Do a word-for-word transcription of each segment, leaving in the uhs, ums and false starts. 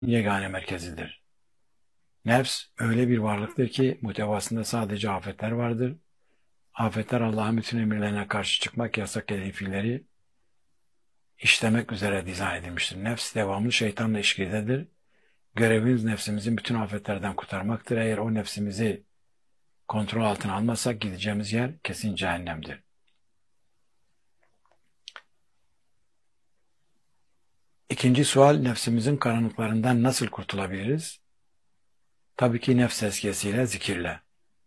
yegane merkezidir. Nefs öyle bir varlıktır ki muhtevasında sadece afetler vardır. Afetler Allah'ın bütün emirlerine karşı çıkmak, yasak edilen fiilleri işlemek üzere dizayn edilmiştir. Nefs devamlı şeytanla ilişkidedir. Görevimiz nefsimizin bütün afetlerden kurtarmaktır. Eğer o nefsimizi kontrol altına almazsak gideceğimiz yer kesin cehennemdir. İkinci sual, nefsimizin karanlıklarından nasıl kurtulabiliriz? Tabii ki nefs tezkiyesiyle, zikirle.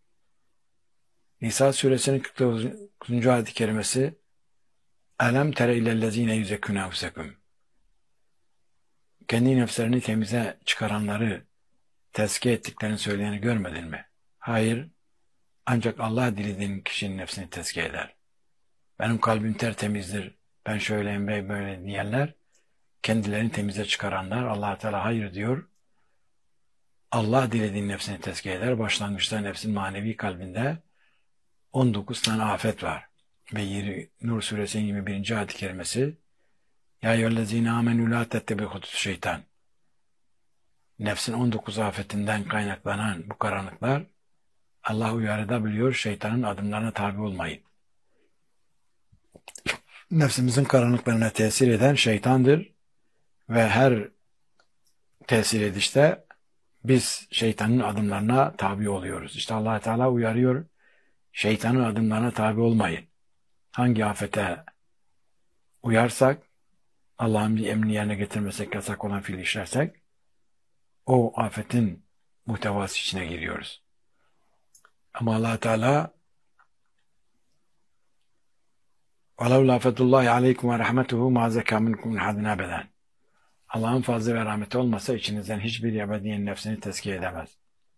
Nisa suresinin kırk dokuzuncu ayet-i kerimesi Elem tere illellezine yüzekkûne enfusekum. Kendi nefslerini temize çıkaranları tezkiye ettiklerini söyleyeni görmedin mi? Hayır. Ancak Allah dilediğin kişinin nefsini tezkiye eder. Benim kalbim tertemizdir, ben şöyleyim ve böyle diyenler, kendilerini temize çıkaranlar, Allah Teala hayır diyor. Allah dilediğin nefsini tezkiye eder. Başlangıçta nefsin manevi kalbinde on dokuz tane afet var. Ve Nur suresinin yirmi birinci ayet-i kerimesi Ya eyyühellezine amenü la tettebi hudut şeytan. Nefsin on dokuz afetinden kaynaklanan bu karanlıklar Allah uyarıda biliyor, şeytanın adımlarına tabi olmayın. Nefsimizin karanlıklarına tesir eden şeytandır ve her tesir edişte biz şeytanın adımlarına tabi oluyoruz. İşte Allah Teala uyarıyor, şeytanın adımlarına tabi olmayın. Hangi afete uyarsak, Allah'ın bir emrini yerine getirmesek, yasak olan fiil işlersek, o afetin muhtevası içine giriyoruz. Ama Allah Teala وَلَوْ لَافَتُ اللّٰهِ عَلَيْكُمْ وَرَحْمَتُهُ مَا زَكَى مِنْكُمْ مِنْ حَدٍ أَبَدًا. Allah'ın fazla ve rahmeti olmasa içinizden hiçbir ebediyen nefsini tezkiye edemez.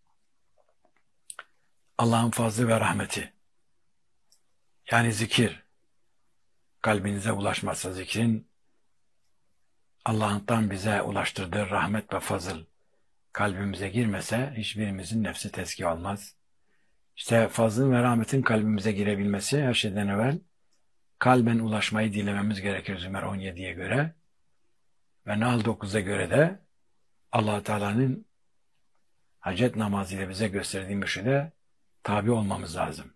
Allah'ın fazla ve rahmeti, yani zikir, kalbinize ulaşmazsa, zikrin Allah'tan bize ulaştırdığı rahmet ve fazıl kalbimize girmese hiçbirimizin nefsi tezkiye olmaz. İşte fazlın ve rahmetin kalbimize girebilmesi her şeyden evvel kalben ulaşmayı dilememiz gerekir Zümer on yediye göre ve Nahl dokuza göre de Allah Teala'nın hacet namazıyla bize gösterdiği mürşide tabi olmamız lazım.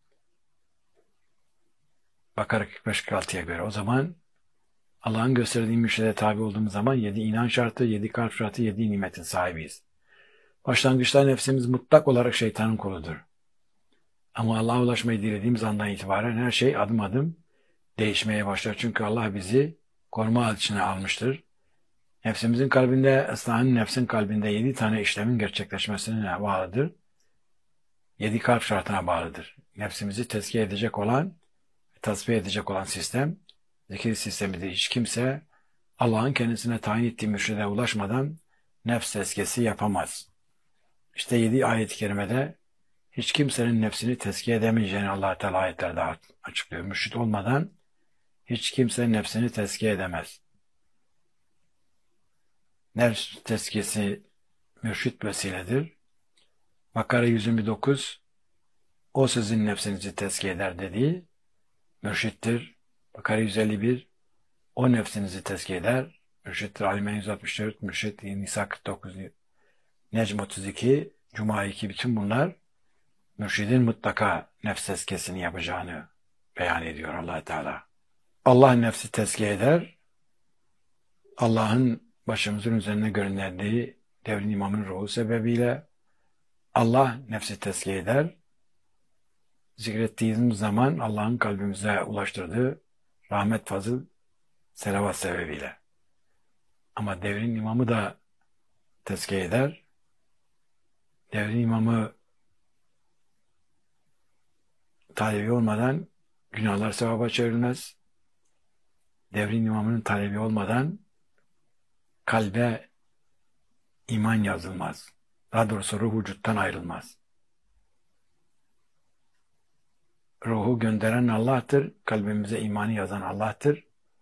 Bakara kırk beş kırk altıya göre. O zaman Allah'ın gösterdiği mürşide tabi olduğumuz zaman yedi inan şartı, yedi kalp şartı, yedi nimetin sahibiyiz. Başlangıçta nefsimiz mutlak olarak şeytanın koludur. Ama Allah'a ulaşmayı dilediğimiz andan itibaren her şey adım adım değişmeye başlar. Çünkü Allah bizi koruma altına almıştır. Nefsimizin kalbinde, ıslahın nefsin kalbinde yedi tane işlemin gerçekleşmesine bağlıdır. Yedi kalp şartına bağlıdır. Nefsimizi tezkiye edecek olan, tasfiye edecek olan sistem, zikir sistemidir. Hiç kimse Allah'ın kendisine tayin ettiği mürşide ulaşmadan nefs tezkiyesi yapamaz. İşte yedi ayet-i kerimede hiç kimsenin nefsini tezkiye edemeyeceğini Allah Teala ayetlerde açıklıyor. Mürşit olmadan hiç kimse nefsini tezkiye edemez. Nefs tezkiyesi mürşit vesiledir. Bakara yüz yirmi dokuz o sizin nefsinizi tezkiye eder dediği mürşittir. Bakara yüz elli bir o nefsinizi tezkiye eder. Mürşittir. Alimen yüz altmış dört, Mürşit, Nisa kırk dokuz, Necm otuz iki, Cuma iki, bütün bunlar mürşidin mutlaka nefs tezkiyesini yapacağını beyan ediyor Allah Teala. Allah nefsi tezkiye eder. Allah'ın başımızın üzerine gönderdiği devrin imamın ruhu sebebiyle Allah nefsi tezkiye eder. Zikrettiğimiz zaman Allah'ın kalbimize ulaştırdığı rahmet, fazıl, selavat sebebiyle. Ama devrin imamı da tezkiye eder. Devrin imamı talebi olmadan günahlar sevaba çevrilmez. Devrin imamının talebi olmadan kalbe iman yazılmaz. Daha doğrusu ruh vücuttan ayrılmaz. Ruhu gönderen Allah'tır. Kalbimize imanı yazan Allah'tır.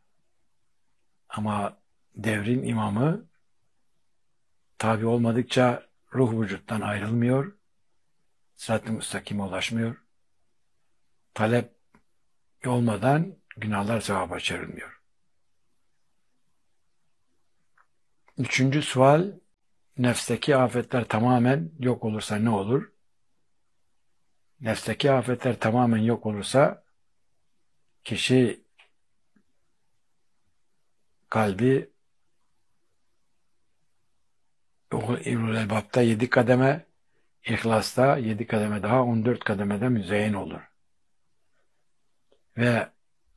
Ama devrin imamı tabi olmadıkça ruh vücuttan ayrılmıyor. Sırat-ı müstakime ulaşmıyor. Talep olmadan günahlar sevaba çevrilmiyor. Üçüncü sual, nefsteki afetler tamamen yok olursa ne olur? Nefsteki afetler tamamen yok olursa kişi kalbi Ulul Elbap'ta yedi kademe, İhlas'ta yedi kademe daha on dört kademede müzeyyen olur. Ve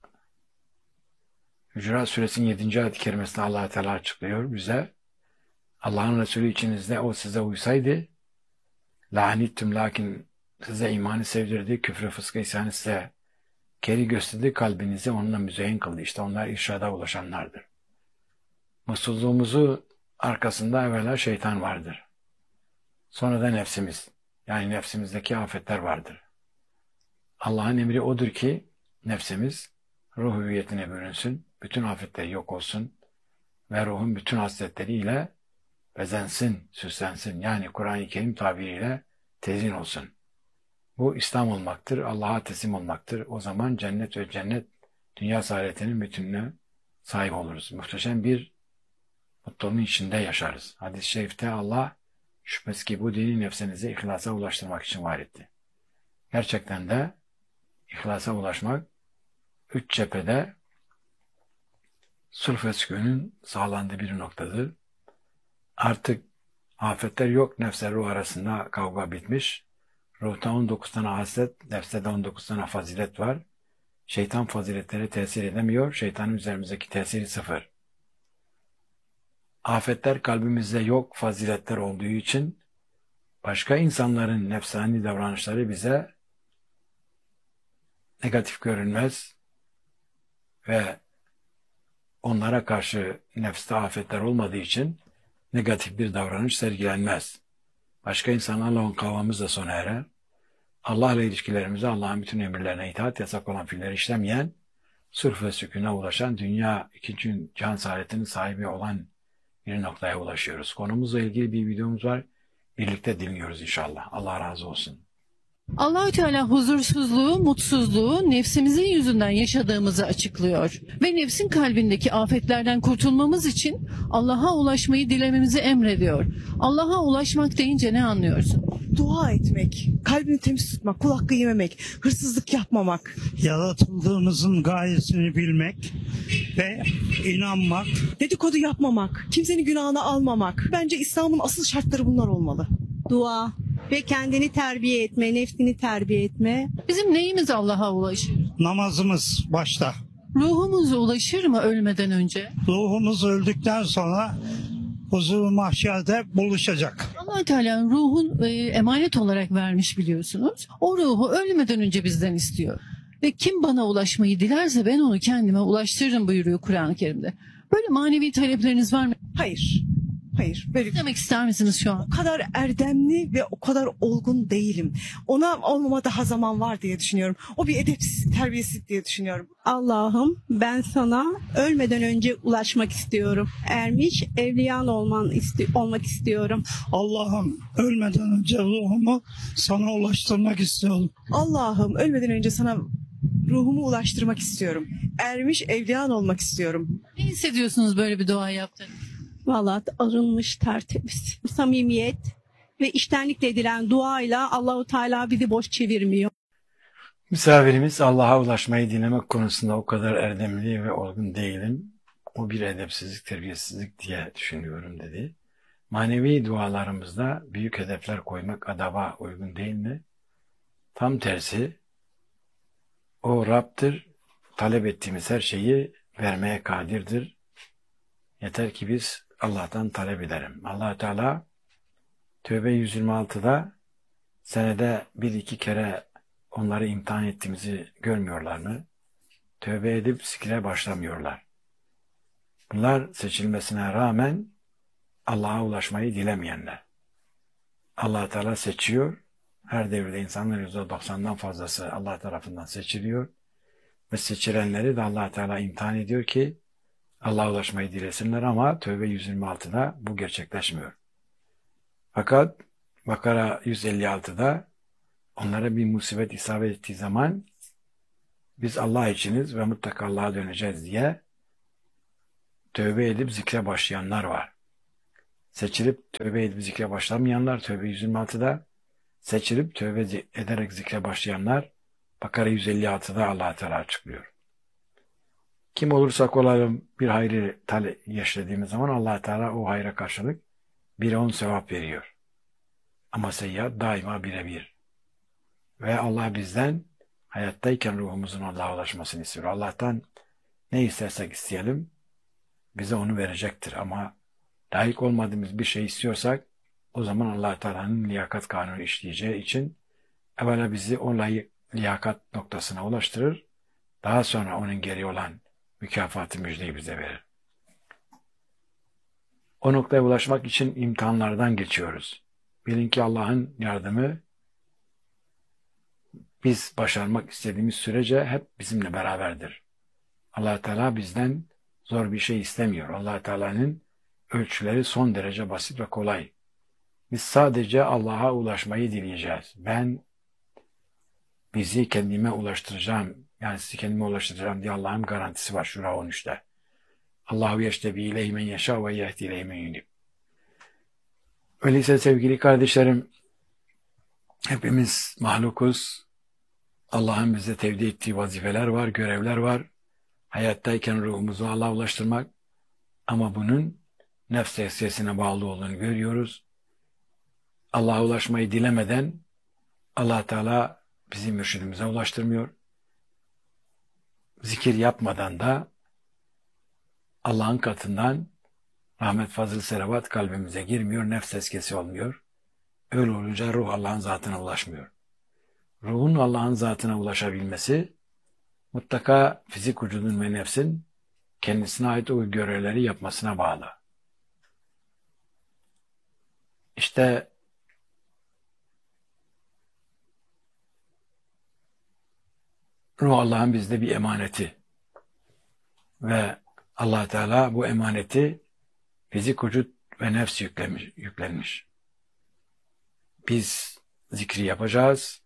Hucurat Suresinin yedinci ayet-i kerimesinde Allah Teala açıklıyor bize. Allah'ın Resulü içinizde o size uysaydı lanittum, lakin size imanı sevdirdi, küfrü fıskı isyanı size geri gösterdi, kalbinizi onunla müzeyyen kıldı. İşte onlar irşada ulaşanlardır. Mutsuzluğumuzu arkasında evvela şeytan vardır. Sonra da nefsimiz. Yani nefsimizdeki afetler vardır. Allah'ın emri odur ki nefsimiz ruh hüviyetine bürünsün, bütün afetleri yok olsun ve ruhun bütün hasletleriyle bezensin, süslensin. Yani Kur'an-ı Kerim tabiriyle tezin olsun. Bu İslam olmaktır, Allah'a teslim olmaktır. O zaman cennet ve cennet dünya saadetinin bütününe sahip oluruz. Muhteşem bir mutluluğun içinde yaşarız. Hadis-i şerifte Allah şüphesiz ki bu dini nefsinizi ihlasa ulaştırmak için var etti. Gerçekten de ihlasa ulaşmak üç cephede sulh ve sükûnun sağlandığı bir noktadır. Artık afetler yok, nefsle ruh arasında kavga bitmiş. Ruhta on dokuz tane haslet, nefste de on dokuz tane fazilet var. Şeytan faziletlere tesir edemiyor, şeytanın üzerimizdeki tesiri sıfır. Afetler kalbimizde yok, faziletler olduğu için başka insanların nefsani davranışları bize negatif görünmez ve onlara karşı nefste afetler olmadığı için negatif bir davranış sergilenmez. Başka insanlarla olan kavgamız da sona erer. Allah'la ilişkilerimizi Allah'ın bütün emirlerine itaat, yasak olan fiilleri işlemeyen, sırf ve sükûne ulaşan, dünya ikinci can saadetinin sahibi olan bir noktaya ulaşıyoruz. Konumuzla ilgili bir videomuz var. Birlikte dinliyoruz inşallah. Allah razı olsun. Allah-u Teala huzursuzluğu, mutsuzluğu nefsimizin yüzünden yaşadığımızı açıklıyor. Ve nefsin kalbindeki afetlerden kurtulmamız için Allah'a ulaşmayı dilememizi emrediyor. Allah'a ulaşmak deyince ne anlıyorsun? Dua etmek, kalbini temiz tutmak, kul hakkı yememek, hırsızlık yapmamak. Yaratıldığımızın gayesini bilmek ve inanmak. Dedikodu yapmamak, kimsenin günahını almamak. Bence İslam'ın asıl şartları bunlar olmalı. Dua ve kendini terbiye etme, nefsini terbiye etme. Bizim neyimiz Allah'a ulaşır? Namazımız başta. Ruhumuz ulaşır mı ölmeden önce? Ruhumuz öldükten sonra huzur-u mahşerde buluşacak. Allah-u Teala ruhun e, emanet olarak vermiş biliyorsunuz. O ruhu ölmeden önce bizden istiyor. Ve kim bana ulaşmayı dilerse ben onu kendime ulaştırırım buyuruyor Kur'an-ı Kerim'de. Böyle manevi talepleriniz var mı? Hayır, hayır. Böyle Ne demek ister misiniz şu an? o kadar erdemli ve o kadar olgun değilim. Ona olmama daha zaman var diye düşünüyorum. O bir edepsizlik, terbiyesizlik diye düşünüyorum. Allah'ım ben sana ölmeden önce ulaşmak istiyorum. Ermiş, evliyan olman isti- olmak istiyorum. Allah'ım ölmeden önce ruhumu sana ulaştırmak istiyorum. Allah'ım ölmeden önce sana ruhumu ulaştırmak istiyorum. Ermiş, evliyan olmak istiyorum. Ne hissediyorsunuz böyle bir dua yaptığınız? Vallahi arınmış, tertemiz. Samimiyet ve içtenlikle edilen duayla Allahu Teala bizi boş çevirmiyor. Misafirimiz Allah'a ulaşmayı dinlemek konusunda o kadar erdemli ve olgun değilim. O bir edepsizlik, terbiyesizlik diye düşünüyorum dedi. Manevi dualarımızda büyük hedefler koymak adaba uygun değil mi? Tam tersi, o Rab'dır, talep ettiğimiz her şeyi vermeye kadirdir. Yeter ki biz Allah'tan talep edelim. Allah Teala Tevbe yüz yirmi altıda senede bir iki kere onları imtihan ettiğimizi görmüyorlar mı? Tövbe edip zikre başlamıyorlar. Bunlar seçilmesine rağmen Allah'a ulaşmayı dilemeyenler. Allah Teala seçiyor. Her devirde insanların yüzde doksandan fazlası Allah tarafından seçiliyor. Ve seçilenleri de Allah Teala imtihan ediyor ki Allah'a ulaşmayı dilesinler, ama Tövbe yüz yirmi altıda bu gerçekleşmiyor. Fakat Bakara yüz elli altıda onlara bir musibet isabet ettiği zaman biz Allah içiniz ve mutlaka Allah'a döneceğiz diye tövbe edip zikre başlayanlar var. seçilip tövbe edip zikre başlamayanlar Tevbe yüz yirmi altıda, seçilip tövbe ederek zikre başlayanlar Bakara yüz elli altıda Allah Teala açıklıyor. Kim olursak olalım bir hayrı yaşadığımız zaman Allah Teala o hayra karşılık bire on sevap veriyor. Ama seyyiat daima birebir. Ve Allah bizden hayattayken ruhumuzun Allah'a ulaşmasını istiyor. Allah'tan ne istersek isteyelim bize onu verecektir. Ama layık olmadığımız bir şey istiyorsak o zaman Allah Teala'nın liyakat kanunu işleyeceği için evvela bizi o layık liyakat noktasına ulaştırır. Daha sonra onun geri olan mükafatı müjdeyi bize verir. O noktaya ulaşmak için imtihanlardan geçiyoruz. Bilin ki Allah'ın yardımı biz başarmak istediğimiz sürece hep bizimle beraberdir. Allah Teala bizden zor bir şey istemiyor. Allah Teala'nın ölçüleri son derece basit ve kolay. Biz sadece Allah'a ulaşmayı dileyeceğiz. Ben bizi kendime ulaştıracağım, yani sizi kendime ulaştıracağım diye Allah'ın garantisi var Şura on üçte. Allahu yeştebi ileyhi men yeşâ ve yehdi ileyhi men yunib. Öyleyse sevgili kardeşlerim, hepimiz mahlukuz. Allah'ın bize tevdi ettiği vazifeler var, görevler var. Hayattayken ruhumuzu Allah'a ulaştırmak. Ama bunun nefs tesisine bağlı olduğunu görüyoruz. Allah'a ulaşmayı dilemeden Allah Teala bizi mürşidimize ulaştırmıyor. Zikir yapmadan da Allah'ın katından rahmet, fazıl, selavat kalbimize girmiyor, nefs tezkiyesi olmuyor. Öyle olunca ruh Allah'ın zatına ulaşmıyor. Ruhun Allah'ın zatına ulaşabilmesi mutlaka fizik vücudun ve nefsin kendisine ait o görevleri yapmasına bağlı. İşte ruh Allah'ın bizde bir emaneti ve Allah Teala bu emaneti fizik vücut ve nefs yüklemiş, yüklenmiş. Biz zikri yapacağız.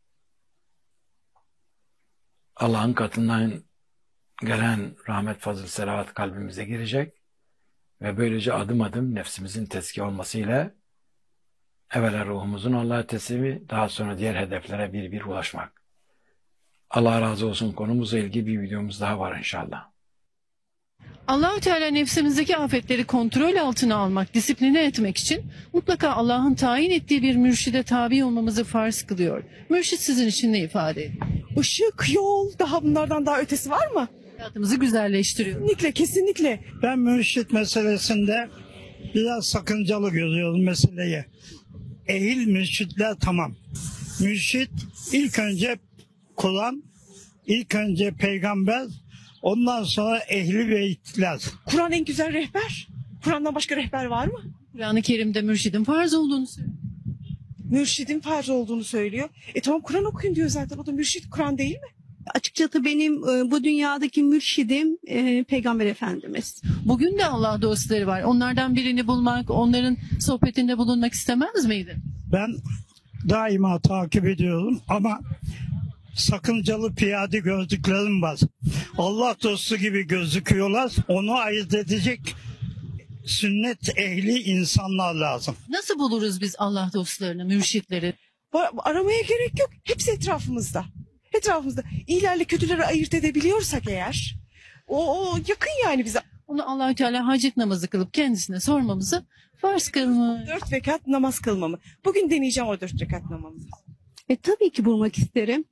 Allah'ın katından gelen rahmet, fazıl, selavat kalbimize girecek ve böylece adım adım nefsimizin tezkiye olmasıyla evvela ruhumuzun Allah'a teslimi, daha sonra diğer hedeflere bir bir ulaşmak. Allah razı olsun, konumuzla ilgili bir videomuz daha var inşallah. Allah-u Teala nefsimizdeki afetleri kontrol altına almak, disipline etmek için mutlaka Allah'ın tayin ettiği bir mürşide tabi olmamızı farz kılıyor. Mürşit sizin için ne ifade ediyor? Işık, yol, daha bunlardan daha ötesi var mı? Hayatımızı güzelleştiriyor. Kesinlikle, kesinlikle. Ben mürşit meselesinde biraz sakıncalı görüyorum meseleyi. Ehil mürşitler tamam. Mürşit ilk önce Kur'an, ilk önce peygamber, ondan sonra ehli beytler. Kur'an en güzel rehber. Kur'an'dan başka rehber var mı? Kur'an-ı Kerim'de mürşidin farz olduğunu söylüyor. Mürşidin farz olduğunu söylüyor. E tamam, Kur'an okuyun diyor zaten. O da mürşit, Kur'an değil mi? Açıkçası benim e, bu dünyadaki mürşidim e, Peygamber Efendimiz. Bugün de Allah dostları var. Onlardan birini bulmak, onların sohbetinde bulunmak istemez miydin? Ben daima takip ediyorum ama sakıncalı piyade gördüklerim var. Allah dostu gibi gözüküyorlar. Onu ayırt edecek sünnet ehli insanlar lazım. Nasıl buluruz biz Allah dostlarını, mürşitleri? Ba- Aramaya gerek yok. Hepsi etrafımızda. Etrafımızda. İyilerle kötüleri ayırt edebiliyorsak eğer, o, o yakın yani bize. Onu Allah-u Teala hacet namazı kılıp kendisine sormamızı farz kılmış. Dört rekat namaz kılmamı. Bugün deneyeceğim o dört rekat namazı. E tabii ki bulmak isterim.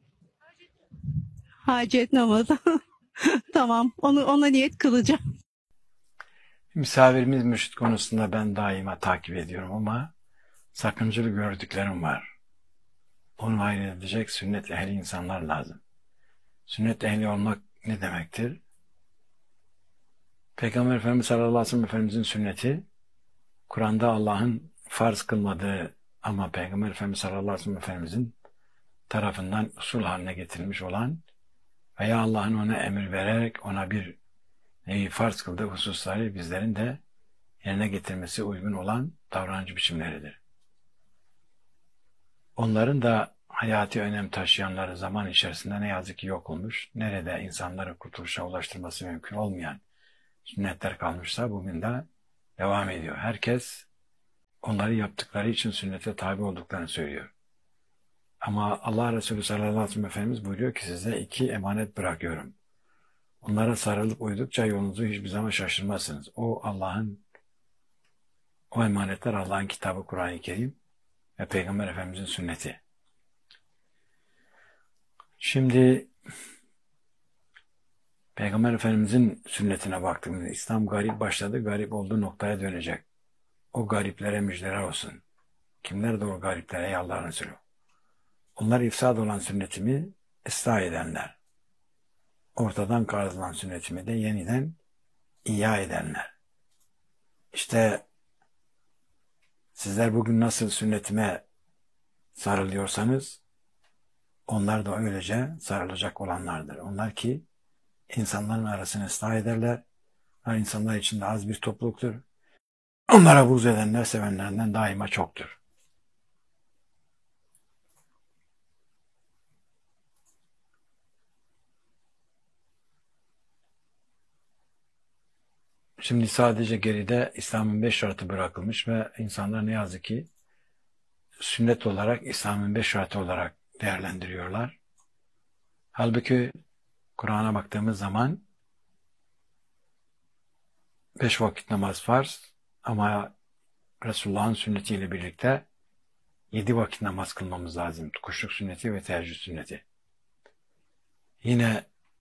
Hacet namazı. Tamam, onu ona niyet kılacağım. Misafirimiz mürşit konusunda ben daima takip ediyorum ama sakıncalı gördüklerim var. Onu ayırt edecek sünnet ehli insanlar lazım. Sünnet ehli olmak ne demektir? Peygamber Efendimiz sallallahu aleyhi ve sellem Efendimizin sünneti, Kur'an'da Allah'ın farz kılmadığı ama Peygamber Efendimiz sallallahu aleyhi ve sellem Efendimizin tarafından usul haline getirilmiş olan veya Allah'ın ona emir vererek ona bir neyi farz kıldığı hususları bizlerin de yerine getirmesi uygun olan davranış biçimleridir. Onların da hayati önem taşıyanları zaman içerisinde ne yazık ki yok olmuş, nerede insanları kurtuluşa ulaştırması mümkün olmayan sünnetler kalmışsa bugün de devam ediyor. Herkes onları yaptıkları için sünnete tabi olduklarını söylüyor. Ama Allah Resulü sallallahu aleyhi ve sellem Efendimiz buyuruyor ki size iki emanet bırakıyorum. Onlara sarılıp uydukça yolunuzu hiçbir zaman şaşırmazsınız. O Allah'ın, o emanetler Allah'ın kitabı Kur'an-ı Kerim ve Peygamber Efendimizin sünneti. Şimdi Peygamber Efendimizin sünnetine baktığımızda İslam garip başladı, garip olduğu noktaya dönecek. O gariplere müjdeler olsun. Kimler de o gariplere? Ey Allah'ın Resulü. Onlar ifsad olan sünnetimi ıslah edenler. Ortadan kaldırılan sünnetimi de yeniden ihya edenler. İşte sizler bugün nasıl sünnetime sarılıyorsanız onlar da öylece sarılacak olanlardır. Onlar ki insanların arasını ıslah ederler. Onlar insanlar içinde az bir topluluktur. Onlara buğz edenler sevenlerinden daima çoktur. Şimdi sadece geride İslam'ın beş şartı bırakılmış ve insanlar ne yazık ki sünnet olarak İslam'ın beş şartı olarak değerlendiriyorlar. Halbuki Kur'an'a baktığımız zaman beş vakit namaz farz ama Resulullah'ın sünnetiyle birlikte yedi vakit namaz kılmamız lazım. Kuşluk sünneti ve teheccüd sünneti. Yine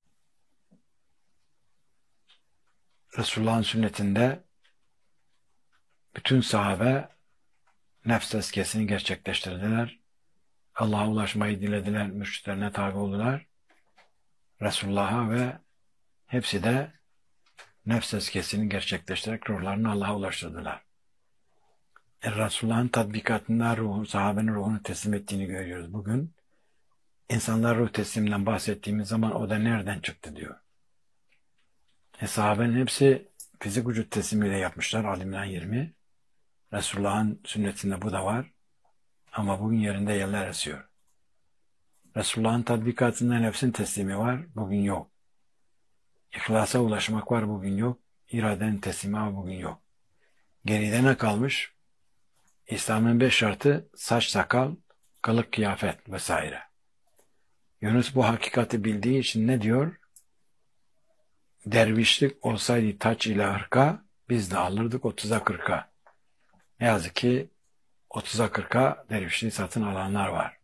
Resulullah'ın sünnetinde bütün sahabe nefs tezkiyesini gerçekleştirdiler. Allah'a ulaşmayı dilediler, mürşitlerine tabi oldular. Resulullah'a ve hepsi de nefs tezkiyesini gerçekleştirerek ruhlarını Allah'a ulaştırdılar. E, Resulullah'ın tatbikatında ruhu, sahabenin ruhunu teslim ettiğini görüyoruz bugün. İnsanlar ruh tesliminden bahsettiğimiz zaman o da nereden çıktı diyor. E, sahabenin hepsi fizik vücut teslimiyle yapmışlar. Ali yirmi. Resulullah'ın sünnetinde bu da var. Ama bugün yerinde yerler esiyor. Resulullah'ın tatbikatında nefsin teslimi var. Bugün yok. İhlasa ulaşmak var. Bugün yok. İradenin teslimi var. Bugün yok. Geride ne kalmış? İslam'ın beş şartı saç sakal, kılık kıyafet vesaire. Yunus bu hakikati bildiği için ne diyor? Dervişlik olsaydı taç ile hırka, biz de alırdık otuza kırka. Ne yazık ki otuza kırka dervişliği satın alanlar var.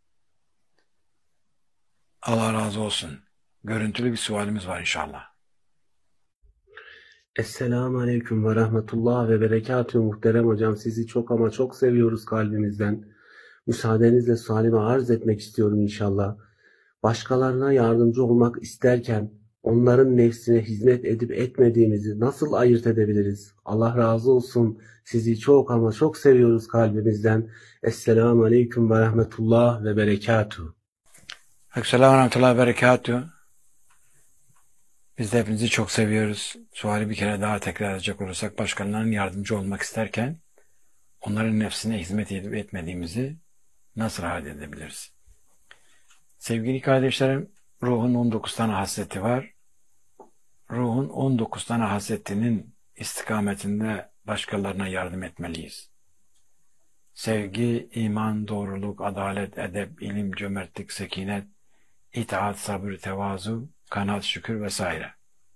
Allah razı olsun. Görüntülü bir sualimiz var inşallah. Esselamu Aleyküm ve Rahmetullah ve Berekatühü muhterem hocam. Sizi çok ama çok seviyoruz kalbimizden. Müsaadenizle sualimi arz etmek istiyorum inşallah. Başkalarına yardımcı olmak isterken onların nefsine hizmet edip etmediğimizi nasıl ayırt edebiliriz? Allah razı olsun. Sizi çok ama çok seviyoruz kalbimizden. Esselamu Aleyküm ve Rahmetullah ve Berekatühü. Esselamu Aleyküm ve Berekatühü. Biz de hepinizi çok seviyoruz. Suali bir kere daha tekrar edecek olursak başkalarının yardımcı olmak isterken onların nefsine hizmet edip etmediğimizi nasıl rahat edebiliriz? Sevgili kardeşlerim, ruhun on dokuz tane hasreti var. Ruhun on dokuz tane hasretinin istikametinde başkalarına yardım etmeliyiz. Sevgi, iman, doğruluk, adalet, edep, ilim, cömertlik, sekinet, itaat, sabır, tevazu, kanaat, şükür vesaire.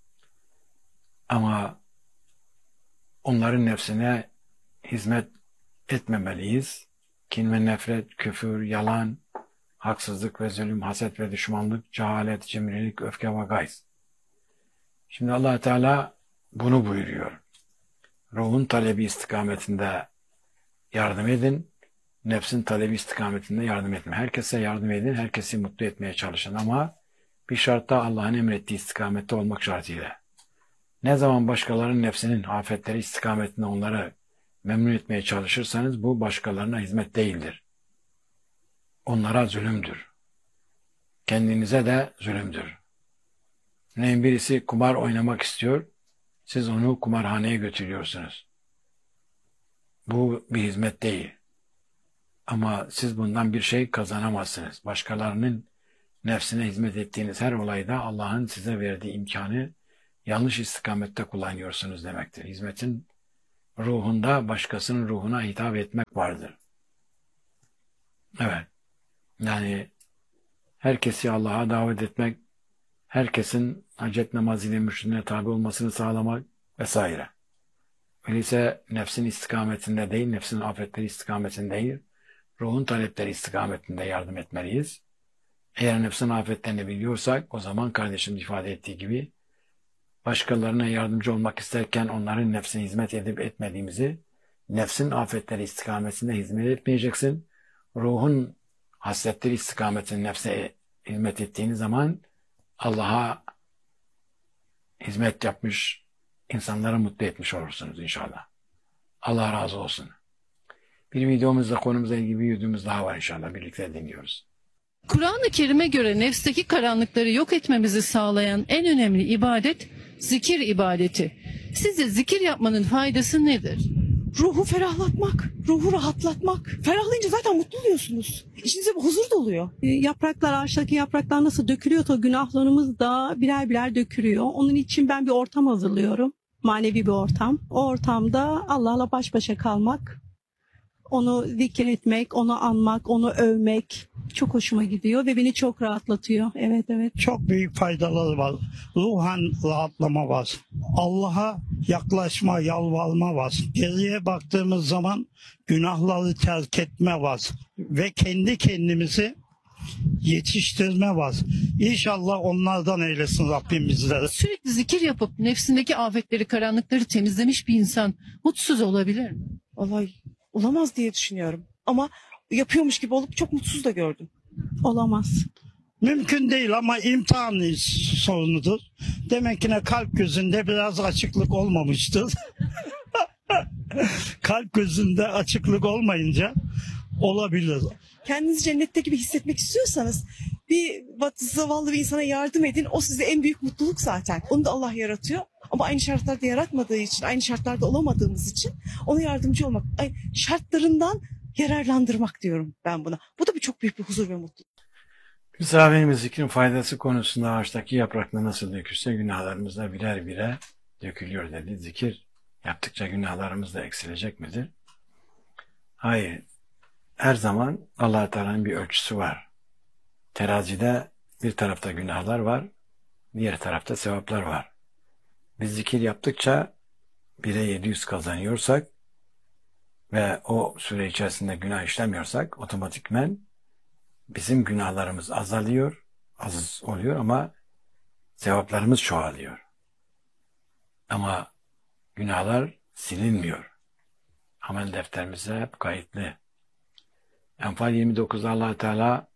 Ama onların nefsine hizmet etmemeliyiz. Kin ve nefret, küfür, yalan, haksızlık ve zulüm, haset ve düşmanlık, cehalet, cimrilik, öfke ve gayz. Şimdi Allah Teala bunu buyuruyor. Ruhun talebi istikametinde yardım edin, nefsin talebi istikametinde yardım etme. Herkese yardım edin, herkesi mutlu etmeye çalışın ama bir şartta Allah'ın emrettiği istikamette olmak şartıyla. Ne zaman başkalarının nefsinin afetleri istikametinde onları memnun etmeye çalışırsanız bu başkalarına hizmet değildir. Onlara zulümdür. Kendinize de zulümdür. Örneğin birisi kumar oynamak istiyor, siz onu kumarhaneye götürüyorsunuz. Bu bir hizmet değil. Ama siz bundan bir şey kazanamazsınız. Başkalarının nefsine hizmet ettiğiniz her olayda Allah'ın size verdiği imkanı yanlış istikamette kullanıyorsunuz demektir. Hizmetin ruhunda başkasının ruhuna hitap etmek vardır. Evet. Yani herkesi Allah'a davet etmek, herkesin hacet namazıyla mürşidine tabi olmasını sağlamak vesaire. Öyleyse nefsin istikametinde değil, nefsin afetleri istikametinde değil, ruhun talepleri istikametinde yardım etmeliyiz. Eğer nefsin afetlerini biliyorsak, o zaman kardeşim ifade ettiği gibi, başkalarına yardımcı olmak isterken onların nefsine hizmet edip etmediğimizi, nefsin afetleri istikametinde hizmet etmeyeceksin. Ruhun hasletleri istikametinde nefse hizmet ettiğiniz zaman Allah'a hizmet yapmış, insanları mutlu etmiş olursunuz inşallah. Allah razı olsun. Bir videomuzda konumuzla ilgili bir videomuz daha var inşallah. Birlikte dinliyoruz. Kur'an-ı Kerim'e göre nefsteki karanlıkları yok etmemizi sağlayan en önemli ibadet zikir ibadeti. Sizce zikir yapmanın faydası nedir? Ruhu ferahlatmak, ruhu rahatlatmak. Ferahlayınca zaten mutlu oluyorsunuz. İçinize bir huzur doluyor. E, Yapraklar, ağaçtaki yapraklar nasıl dökülüyorsa günahlarımız da birer birer dökülüyor. Onun için ben bir ortam hazırlıyorum. Manevi bir ortam. O ortamda Allah'la baş başa kalmak, onu zikir etmek, onu anmak, onu övmek çok hoşuma gidiyor ve beni çok rahatlatıyor. Evet, evet. Çok büyük faydaları var. Ruhan rahatlama var. Allah'a yaklaşma, yalvarma var. Geriye baktığımız zaman günahları terk etme var. Ve kendi kendimizi yetiştirme var. İnşallah onlardan eylesin Rabbim bizleri. Sürekli zikir yapıp nefsindeki afetleri, karanlıkları temizlemiş bir insan mutsuz olabilir mi? Vallahi olamaz diye düşünüyorum. Ama yapıyormuş gibi olup çok mutsuz da gördüm. Olamaz. Mümkün değil ama imtihan sorunudur. Demek ki ne kalp gözünde biraz açıklık olmamıştır. Kalp gözünde açıklık olmayınca olabilir. Kendinizi cennette gibi hissetmek istiyorsanız bir zavallı bir insana yardım edin. O size en büyük mutluluk zaten. Onu da Allah yaratıyor. Ama aynı şartlarda yaratmadığı için, aynı şartlarda olamadığımız için ona yardımcı olmak, şartlarından yararlandırmak diyorum ben buna. Bu da bir çok büyük bir huzur ve mutluluk. Misafirimiz zikrin faydası konusunda ağaçtaki yaprakla nasıl dökülse günahlarımız da birer birer dökülüyor dedi. Zikir yaptıkça günahlarımız da eksilecek midir? Hayır. Her zaman Allah Teala'nın bir ölçüsü var. Terazide bir tarafta günahlar var, diğer tarafta sevaplar var. Biz zikir yaptıkça bire yedi yüz kazanıyorsak ve o süre içerisinde günah işlemiyorsak otomatikmen bizim günahlarımız azalıyor, az oluyor ama sevaplarımız çoğalıyor. Ama günahlar silinmiyor. Amel defterimize hep kayıtlı. Enfal yirmi dokuzda Allah Teala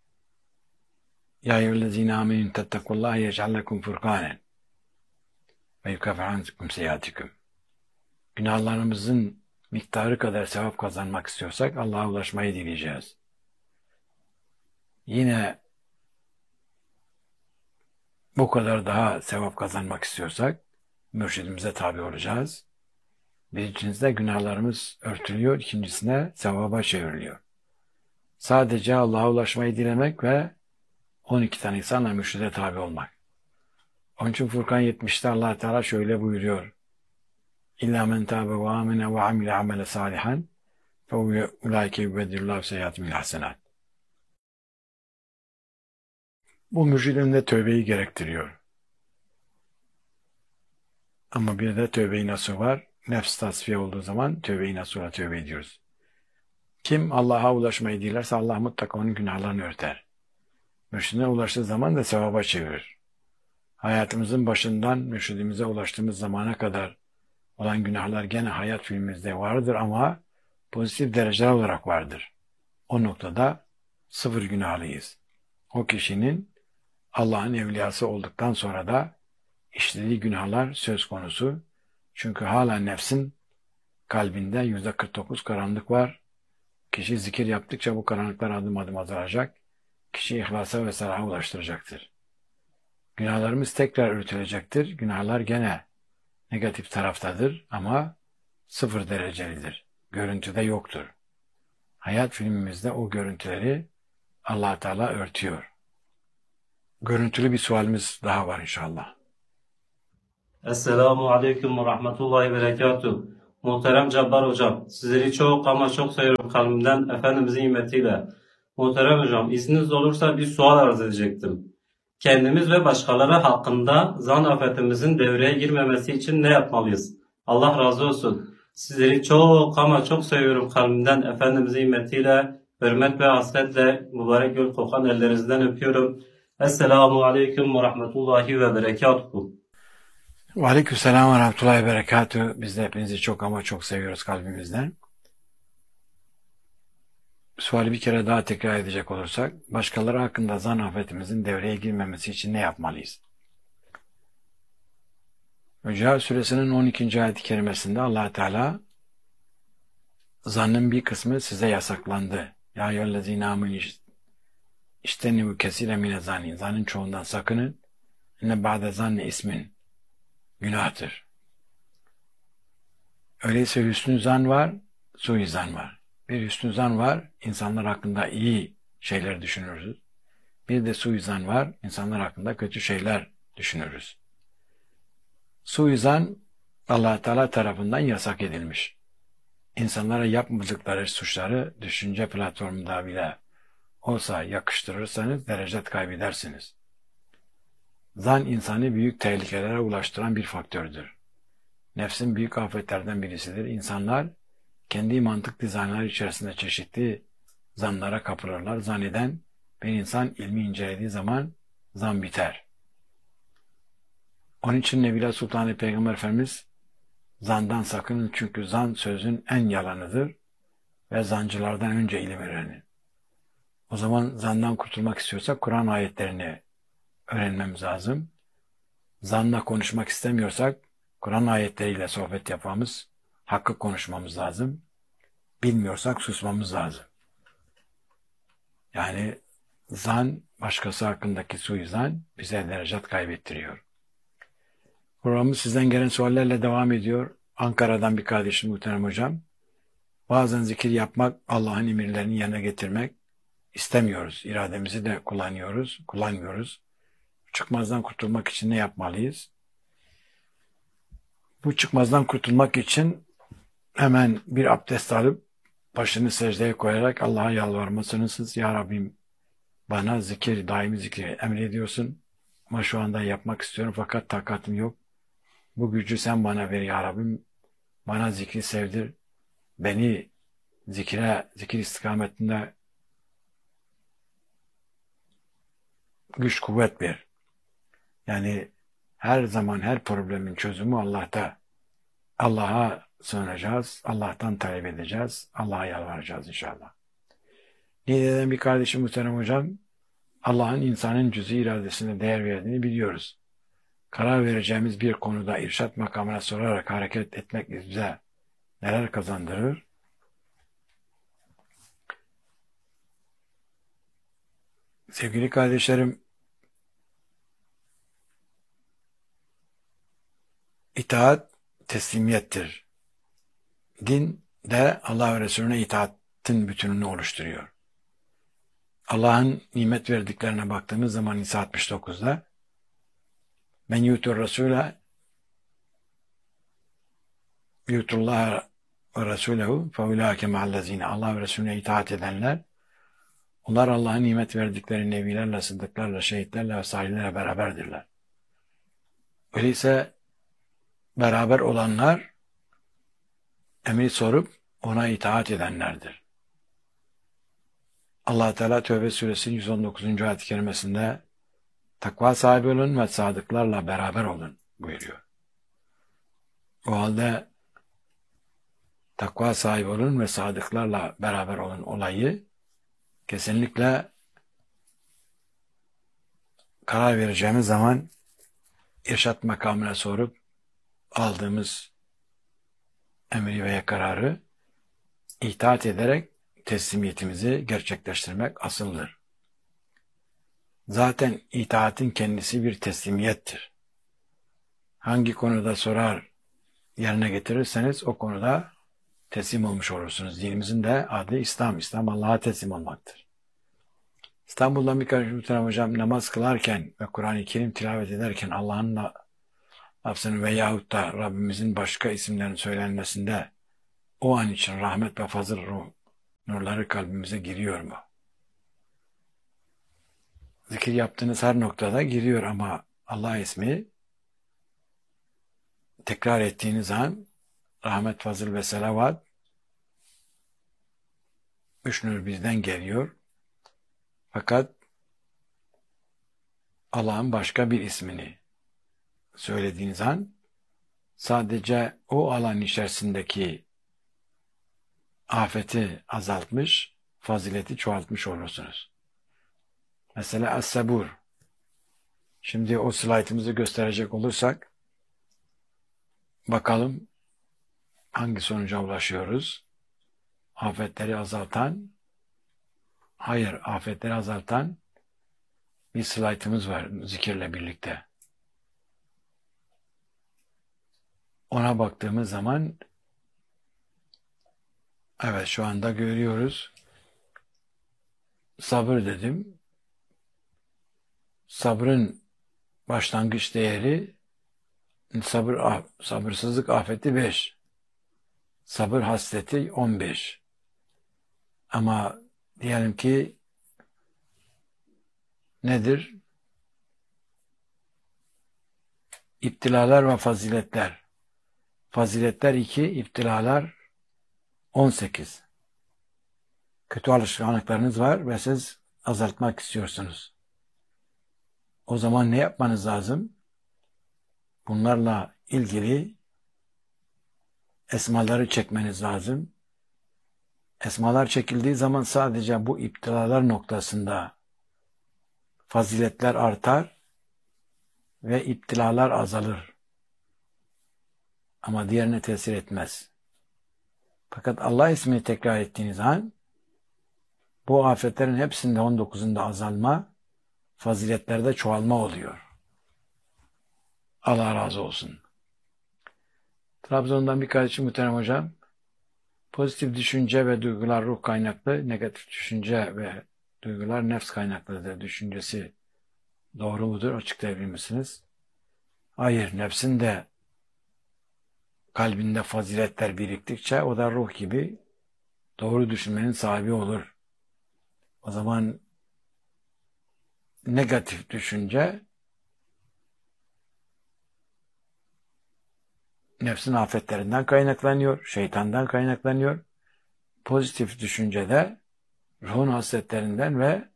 Ya eyyühellezine amenü tettekullaha yec'al lekum furkanen ve yukeffir ankum seyyiatikum. Günahlarımızın miktarı kadar sevap kazanmak istiyorsak Allah'a ulaşmayı dileyeceğiz. Yine bu kadar daha sevap kazanmak istiyorsak mürşidimize tabi olacağız. Birincisinde günahlarımız örtülüyor, ikincisine sevaba çevriliyor. Sadece Allah'a ulaşmayı dilemek ve on iki tane insanla mürşide tabi olmak. Onun için Furkan yetmişte Allah Teala şöyle buyuruyor. İlla men tâbe ve âmene ve amile amele salihan fe ulaike yubeddirullahu seyyiâtimil hasenat. Bu mürşidin de tövbeyi gerektiriyor. Ama bir de tövbe-i nasuh var. Nefs tasfiye olduğu zaman tövbe-i nasuh'a tövbe ediyoruz. Kim Allah'a ulaşmayı dilerse Allah mutlaka onun günahlarını örter. Mürşidine ulaştığı zaman da sevaba çevirir. Hayatımızın başından mürşidimize ulaştığımız zamana kadar olan günahlar gene hayat filmimizde vardır ama pozitif dereceler olarak vardır. O noktada sıfır günahlıyız. O kişinin Allah'ın evliyası olduktan sonra da işlediği günahlar söz konusu. Çünkü hala nefsin kalbinde yüzde kırk dokuz karanlık var. Kişi zikir yaptıkça bu karanlıklar adım adım azalacak. Kişi ihlasa ve salaha ulaştıracaktır. Günahlarımız tekrar örtülecektir. Günahlar gene negatif taraftadır ama sıfır derecelidir. Görüntüde yoktur. Hayat filmimizde o görüntüleri Allah Teala örtüyor. Görüntülü bir sualimiz daha var inşallah. Esselamu aleyküm ve rahmetullahi ve berekatuhu. Muhterem Cabbar Hocam, sizleri çok ama çok seviyorum kalbimden, Efendimizin nimetiyle. Muhterem Hocam, izniniz olursa bir sual arz edecektim. Kendimiz ve başkaları hakkında zan afetimizin devreye girmemesi için ne yapmalıyız? Allah razı olsun. Sizleri çok ama çok seviyorum kalbimden, Efendimizin nimetiyle, hürmet ve hasretle mübarek gül kokan ellerinizden öpüyorum. Esselamu Aleyküm ve Rahmetullahi ve Berekatuhu. Ve aleykümselam ve rahmetullahi ve berekatuhu. Biz de hepinizi çok ama çok seviyoruz kalbimizden. Suali bir kere daha tekrar edecek olursak, başkaları hakkında zan afetimizin devreye girmemesi için ne yapmalıyız? Hucurat Suresinin on ikinci ayet-i kerimesinde Allah Teala zannın bir kısmı size yasaklandı. Ya eyyühellezîne âmenû İçtenibû kesîren mine zanni. Zannın çoğundan sakının. İnne ba'de zanni ismin. Günahtır. Öyleyse hüsnü zan var, suizan var. Bir hüsnü zan var, insanlar hakkında iyi şeyler düşünürüz. Bir de suizan var, insanlar hakkında kötü şeyler düşünürüz. Suizan Allah Teala tarafından yasak edilmiş. İnsanlara yapmadıkları suçları düşünce platformunda bile olsa yakıştırırsanız derecet kaybedersiniz. Zan insanı büyük tehlikelere ulaştıran bir faktördür. Nefsin büyük afetlerden birisidir. İnsanlar kendi mantık dizaynları içerisinde çeşitli zanlara kapılırlar. Zanneden bir insan ilmi incelediği zaman zan biter. Onun için Nebiler Sultanı Peygamber Efendimiz zandan sakının çünkü zan sözün en yalanıdır ve zancılardan önce ilim öğrenin. O zaman zandan kurtulmak istiyorsak Kur'an ayetlerini öğrenmemiz lazım. Zanla konuşmak istemiyorsak Kur'an ayetleriyle sohbet yapmamız, hakkı konuşmamız lazım. Bilmiyorsak susmamız lazım. Yani zan, başkası hakkındaki suizan bize derecet kaybettiriyor. Programımız sizden gelen suallerle devam ediyor. Ankara'dan bir kardeşim muhterem hocam. Bazen zikir yapmak, Allah'ın emirlerini yerine getirmek istemiyoruz. İrademizi de kullanıyoruz, kullanmıyoruz. Çıkmazdan kurtulmak için ne yapmalıyız? Bu çıkmazdan kurtulmak için hemen bir abdest alıp başını secdeye koyarak Allah'a yalvarmasınız. Ya Rabbim bana zikir, daimi zikri emrediyorsun. Ama şu anda yapmak istiyorum fakat takatım yok. Bu gücü sen bana ver ya Rabbim. Bana zikri sevdir. Beni zikre, zikir istikametinde güç kuvvet ver. Yani her zaman her problemin çözümü Allah'ta. Allah'a sığınacağız. Allah'tan talep edeceğiz. Allah'a yalvaracağız inşallah. Niğde'den bir kardeşim muhterem hocam, Allah'ın insanın cüz-i iradesine değer verdiğini biliyoruz. Karar vereceğimiz bir konuda irşat makamına sorarak hareket etmek bize neler kazandırır? Sevgili kardeşlerim, itaat teslimiyettir. Din de Allah ve Resulüne itaatin bütününü oluşturuyor. Allah'ın nimet verdiklerine baktığımız zaman Nisa altmış dokuzda men yutur Resul'e yutullah ve Resulehu fe ulâke ma'allezîne. Allah ve Resulüne itaat edenler, onlar Allah'ın nimet verdikleri nebilerle, sıddıklarla, şehitlerle ve salihlerle beraberdirler. Öyleyse beraber olanlar emri sorup ona itaat edenlerdir. Allah Teala Tevbe Suresinin yüz on dokuzuncu ayet-i kerimesinde takva sahibi olun ve sadıklarla beraber olun buyuruyor. O halde takva sahibi olun ve sadıklarla beraber olun olayı kesinlikle karar vereceğimiz zaman irşat makamına sorup aldığımız emri veya kararı itaat ederek teslimiyetimizi gerçekleştirmek asıldır. Zaten itaatin kendisi bir teslimiyettir. Hangi konuda sorar yerine getirirseniz o konuda teslim olmuş olursunuz. Dinimizin de adı İslam. İslam Allah'a teslim olmaktır. İstanbul'dan bir kardeşim hocam namaz kılarken ve Kur'an-ı Kerim tilavet ederken Allah'ın lafzının veyahut da Rabbimizin başka isimlerinin söylenmesinde o an için rahmet ve fazıl ruh nurları kalbimize giriyor mu? Zikir yaptığınız her noktada giriyor ama Allah ismi tekrar ettiğiniz an rahmet, fazıl ve selavat üç nur bizden geliyor. Fakat Allah'ın başka bir ismini söylediğiniz an sadece o alan içerisindeki afeti azaltmış, fazileti çoğaltmış olursunuz. Mesela Es-Sabur. Şimdi o slaytımızı gösterecek olursak bakalım hangi sonuca ulaşıyoruz? Afetleri azaltan, hayır afetleri azaltan bir slaytımız var zikirle birlikte. Ona baktığımız zaman evet şu anda görüyoruz. Sabır dedim. Sabrın başlangıç değeri sabır sabırsızlık afeti beş. Sabır hasleti on beş. Ama diyelim ki nedir? İptilalar ve faziletler. Faziletler iki, iptilalar on sekiz. Kötü alışkanlıklarınız var ve siz azaltmak istiyorsunuz. O zaman ne yapmanız lazım? Bunlarla ilgili esmaları çekmeniz lazım. Esmalar çekildiği zaman sadece bu iptilalar noktasında faziletler artar ve iptilalar azalır. Ama diğerine tesir etmez. Fakat Allah ismini tekrar ettiğiniz an bu afetlerin hepsinde on dokuzunda azalma, faziletlerde çoğalma oluyor. Allah razı olsun. Trabzon'dan bir kardeşim muhterem hocam, pozitif düşünce ve duygular ruh kaynaklı, negatif düşünce ve duygular nefs kaynaklıdır düşüncesi doğru mudur? Açıklayabilir misiniz? Hayır, nefsin de kalbinde faziletler biriktikçe o da ruh gibi doğru düşünmenin sahibi olur. O zaman negatif düşünce nefsin afetlerinden kaynaklanıyor, şeytandan kaynaklanıyor. Pozitif düşünce de ruhun hasletlerinden ve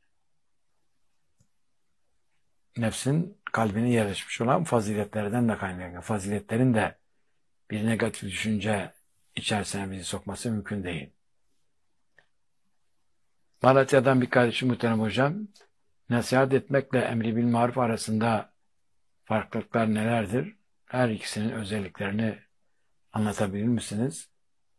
nefsin kalbine yerleşmiş olan faziletlerden de kaynaklanıyor. Faziletlerin de bir negatif düşünce içerisine bizi sokması mümkün değil. Malatya'dan bir kardeşim muhterem hocam, nasihat etmekle emri bil maruf arasında farklılıklar nelerdir? Her ikisinin özelliklerini anlatabilir misiniz?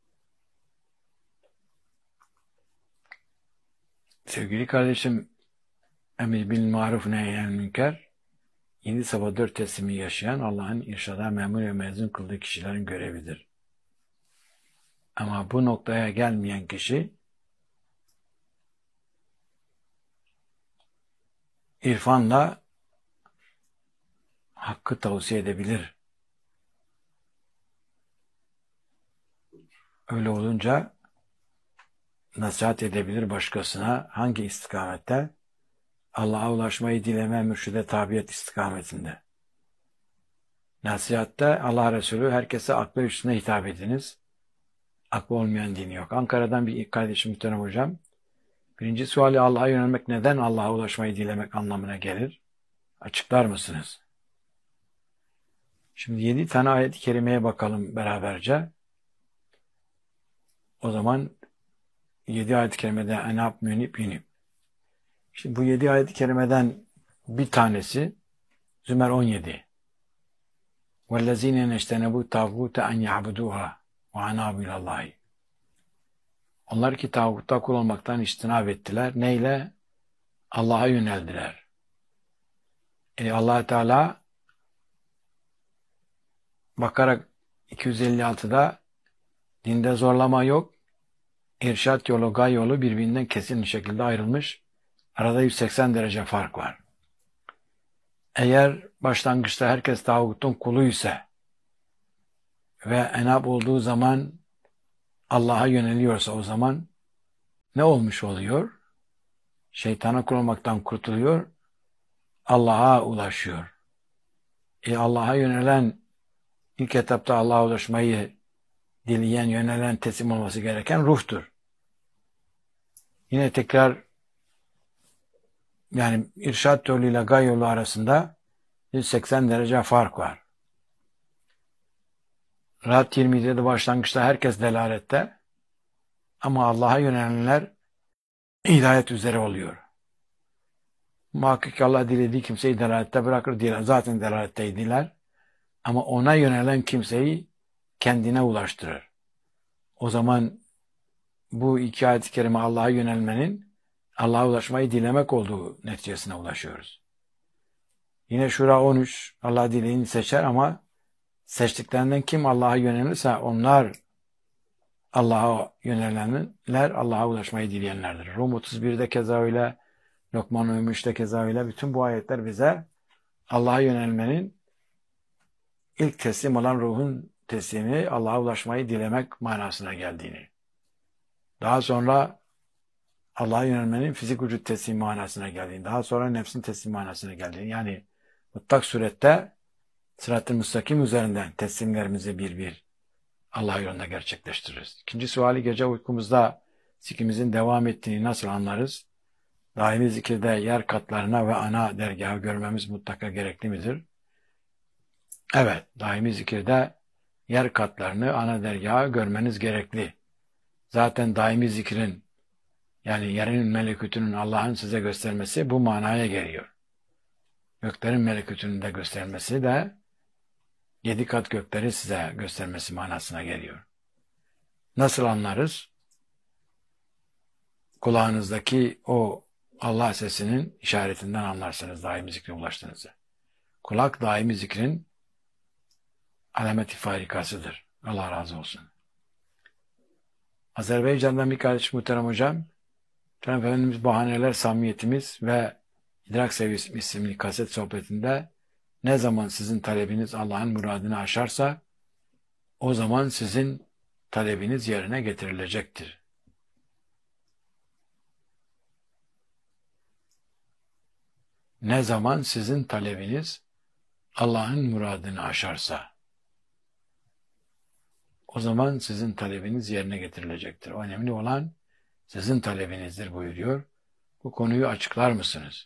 Sevgili kardeşim, emri bil maruf nehyen münker, yedi sabah dört teslimi yaşayan Allah'ın irşada memur ve mezun kıldığı kişilerin görevidir. Ama bu noktaya gelmeyen kişi irfanla hakkı tavsiye edebilir. Öyle olunca nasihat edebilir başkasına hangi istikamette? Allah'a ulaşmayı dileme, mürşide tabiyet istikametinde. Nasihatte Allah Resulü herkese aklı üstüne hitap ediniz. Aklı olmayan dini yok. Ankara'dan bir kardeşim muhterem hocam. Birinci suali Allah'a yönelmek neden Allah'a ulaşmayı dilemek anlamına gelir? Açıklar mısınız? Şimdi yedi tane ayet-i kerimeye bakalım beraberce. O zaman yedi ayet-i kerimede enab, münib, yünib. Şimdi bu yedi ayet-i kerimeden bir tanesi Zümer on yedi. وَالَّذ۪ينَ نَجْتَنَبُوا تَاغُوتَ اَنْ يَعْبُدُوهَا وَعَنَابُ اللّٰهِ. Onlar ki tağutta kul olmaktan içtinab ettiler. Neyle? Allah'a yöneldiler. Yani Allah Teala bakarak iki yüz elli altıda dinde zorlama yok. İrşat yolu, gay yolu birbirinden kesin şekilde ayrılmış. Arada yüz seksen derece fark var. Eğer başlangıçta herkes tağutun kulu ise ve enab olduğu zaman Allah'a yöneliyorsa o zaman ne olmuş oluyor? Şeytana kul olmaktan kurtuluyor, Allah'a ulaşıyor. E Allah'a yönelen, ilk etapta Allah'a ulaşmayı dileyen, yönelen, teslim olması gereken ruhtur. Yine tekrar yani irşad yoluyla gay yolu arasında yüz seksen derece fark var. Rahat yirmi de başlangıçta herkes delalette ama Allah'a yönelenler hidayet üzere oluyor. Muhakkak Allah dilediği kimseyi delalette bırakır diye zaten delaletteydiler. Ama ona yönelen kimseyi kendine ulaştırır. O zaman bu iki ayet-i kerime Allah'a yönelmenin Allah'a ulaşmayı dilemek olduğu neticesine ulaşıyoruz. Yine Şura on üç Allah dileğini seçer ama seçtiklerinden kim Allah'a yönelirse onlar Allah'a yönelenler Allah'a ulaşmayı dileyenlerdir. Rum otuz birde keza öyle, Lokman on üçte keza öyle. Bütün bu ayetler bize Allah'a yönelmenin ilk teslim olan ruhun teslimi Allah'a ulaşmayı dilemek manasına geldiğini. Daha sonra Allah'a yönelmenin fizik vücut teslimi manasına geldiğini. Daha sonra nefsin teslimi manasına geldiğini. Yani mutlak surette sırat-ı müstakim üzerinden teslimlerimizi bir bir Allah yolunda gerçekleştiririz. İkinci suali gece uykumuzda zikrimizin devam ettiğini nasıl anlarız? Daimi zikirde yer katlarına ve ana dergahı görmemiz mutlaka gerekli midir? Evet, daimi zikirde yer katlarını, ana dergahı görmeniz gerekli. Zaten daimi zikrin, yani yerin melekutünün Allah'ın size göstermesi bu manaya geliyor. Göklerin melekutünün de göstermesi de yedi kat gökleri size göstermesi manasına geliyor. Nasıl anlarız? Kulağınızdaki o Allah sesinin işaretinden anlarsınız daimi zikre ulaştığınızı. Kulak daimi zikrin alameti farikasıdır. Allah razı olsun. Azerbaycan'dan bir kardeş muhterem hocam, Efendimiz Bahaneler, Samimiyetimiz ve İdrak Seviyesi isimli kaset sohbetinde ne zaman sizin talebiniz Allah'ın muradını aşarsa o zaman sizin talebiniz yerine getirilecektir. Ne zaman sizin talebiniz Allah'ın muradını aşarsa o zaman sizin talebiniz yerine getirilecektir. O önemli olan sizin talebinizdir buyuruyor. Bu konuyu açıklar mısınız?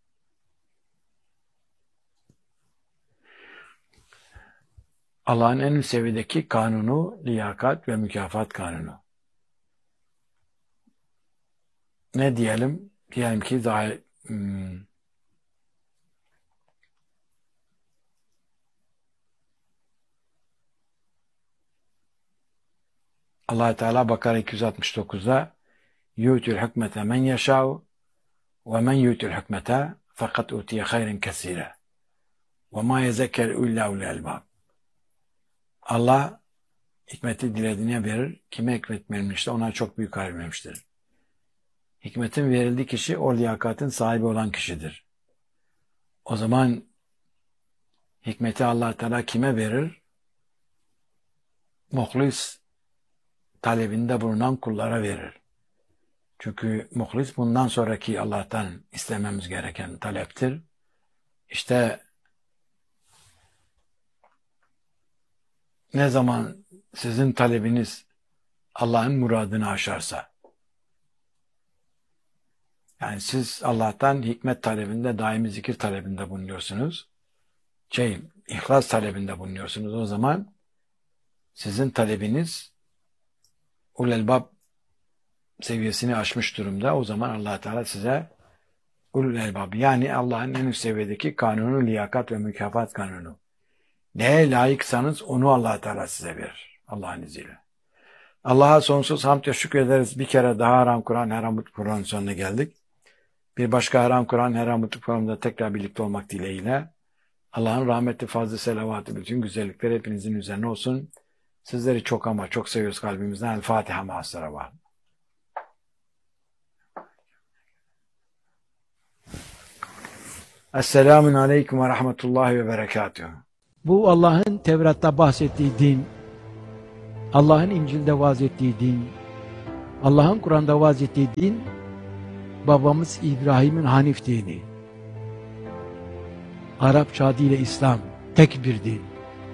Allah'ın en üst seviyedeki kanunu, liyakat ve mükafat kanunu. Ne diyelim? Diyelim ki daha hmm, Allah Teala Bakara iki yüz altmış dokuzda yu'tul hükmete men yeşâ'u ve men yu'tul hükmete fakat utiye hayren kesire ve ma yezekker illa ulul albab. Allah hikmeti dilediğine verir. Kime hikmet verilmişse ona çok büyük hayır vermiştir. Hikmetin verildiği kişi o liyakatın sahibi olan kişidir. O zaman hikmeti Allah Teala kime verir? Muhlis talebinde bulunan kullara verir. Çünkü muhlis bundan sonraki Allah'tan istememiz gereken taleptir. İşte ne zaman sizin talebiniz Allah'ın muradını aşarsa, yani siz Allah'tan hikmet talebinde, daimi zikir talebinde bulunuyorsunuz, şey, ihlas talebinde bulunuyorsunuz, o zaman sizin talebiniz ulul elbab seviyesini aşmış durumda. O zaman Allah Teala size ulul elbab, yani Allah'ın en üst seviyedeki kanunu, liyakat ve mükafat kanunu. Neye layıksanız onu Allah Teala size verir. Allah'ın izniyle. Allah'a sonsuz hamd ve şükrederiz. Bir kere daha Haram Kur'an, Haram Mutlu Kur'an'ın sonuna geldik. Bir başka Haram Kur'an, Haram Mutlu Kur'an'da tekrar birlikte olmak dileğiyle. Allah'ın rahmeti, fazlı, selavatı, bütün güzellikler hepinizin üzerine olsun. Sizleri çok ama çok seviyoruz kalbimizden. El Fatiha ma'as-sara var. Esselamun aleyküm ve rahmetullahi ve berekatuhu. Bu Allah'ın Tevrat'ta bahsettiği din, Allah'ın İncil'de vaaz ettiği din, Allah'ın Kur'an'da vaaz ettiği din, babamız İbrahim'in Hanif dini. Arapça adıyla İslam, tek bir din.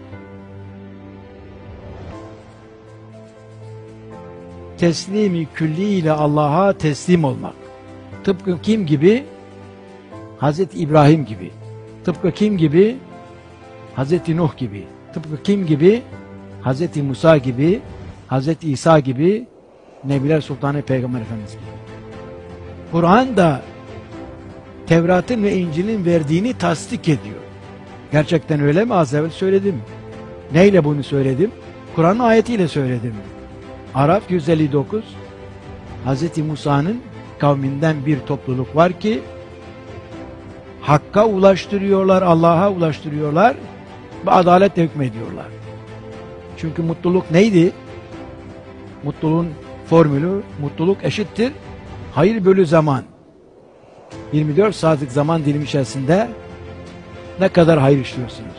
Teslimi külli ile Allah'a teslim olmak. Tıpkı kim gibi? Hazreti İbrahim gibi. Tıpkı kim gibi? Hazreti Nuh gibi. Tıpkı kim gibi? Hazreti Musa gibi, Hazreti İsa gibi, Nebiler Sultanı Peygamber Efendimiz gibi. Kur'an da Tevrat'ın ve İncil'in verdiğini tasdik ediyor. Gerçekten öyle mi? Az evvel söyledim. Neyle bunu söyledim? Kur'an'ın ayetiyle söyledim. Araf yüz elli dokuz, Hazreti Musa'nın kavminden bir topluluk var ki Hakk'a ulaştırıyorlar, Allah'a ulaştırıyorlar ve adaletle hükmediyorlar. Çünkü mutluluk neydi? Mutluluğun formülü, mutluluk eşittir hayır bölü zaman. yirmi dört saatlik zaman dilimi içerisinde ne kadar hayır işliyorsunuz?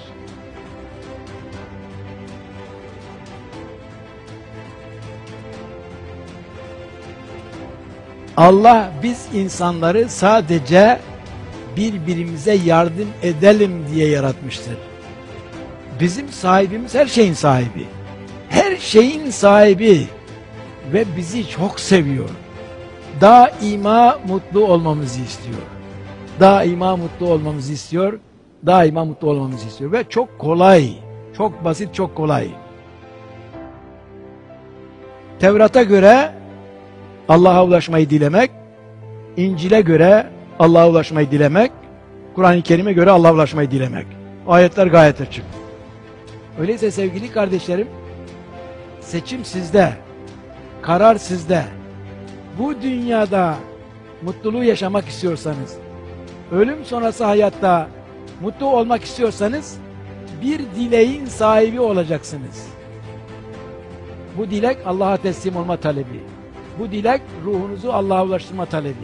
Allah biz insanları sadece birbirimize yardım edelim diye yaratmıştır. Bizim sahibimiz her şeyin sahibi. Her şeyin sahibi ve bizi çok seviyor. Daima mutlu olmamızı istiyor. Daima mutlu olmamızı istiyor. Daima mutlu olmamızı istiyor ve çok kolay, çok basit, çok kolay. Tevrat'a göre Allah'a ulaşmayı dilemek, İncil'e göre Allah'a ulaşmayı dilemek, Kur'an-ı Kerim'e göre Allah'a ulaşmayı dilemek. Ayetler gayet açık. Öyleyse sevgili kardeşlerim, seçim sizde, karar sizde. Bu dünyada mutluluğu yaşamak istiyorsanız, ölüm sonrası hayatta mutlu olmak istiyorsanız, bir dileğin sahibi olacaksınız. Bu dilek Allah'a teslim olma talebi. Bu dilek ruhunuzu Allah'a ulaştırma talebi.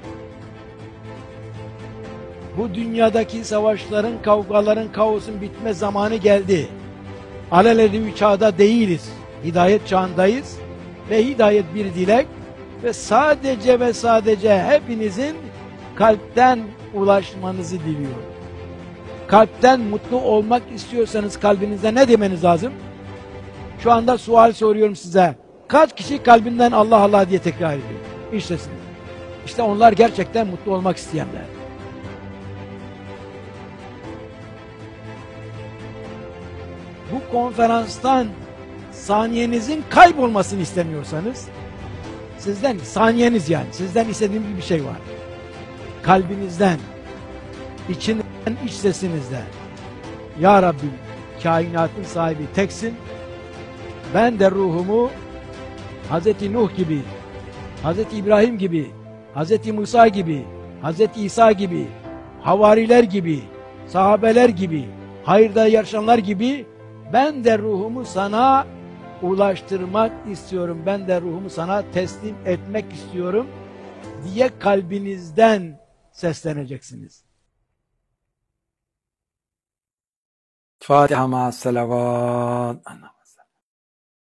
Bu dünyadaki savaşların, kavgaların, kaosun bitme zamanı geldi. Alelade bir çağda değiliz. Hidayet çağındayız ve hidayet bir dilek ve sadece ve sadece hepinizin kalpten ulaşmanızı diliyorum. Kalpten mutlu olmak istiyorsanız kalbinizde ne demeniz lazım? Şu anda sual soruyorum size. Kaç kişi kalbinden Allah Allah diye tekrar ediyor? İşte siz. İşte onlar gerçekten mutlu olmak isteyenler. Bu konferanstan saniyenizin kaybolmasını istemiyorsanız, sizden, saniyeniz yani, sizden istediğim bir şey var. Kalbinizden, içinden, iç sesinizden, Ya Rabbi, kainatın sahibi teksin, ben de ruhumu Hazreti Nuh gibi, Hazreti İbrahim gibi, Hazreti Musa gibi, Hazreti İsa gibi, havariler gibi, sahabeler gibi, hayırda yarışanlar gibi ben de ruhumu sana ulaştırmak istiyorum. Ben de ruhumu sana teslim etmek istiyorum diye kalbinizden sesleneceksiniz. Fatiha ma salavat.